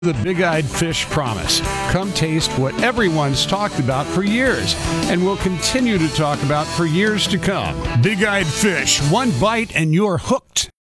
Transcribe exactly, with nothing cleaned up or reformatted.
The Big-Eyed Fish promise. Come taste what everyone's talked about for years and will continue to talk about for years to come. Big-Eyed Fish. One bite and you're hooked.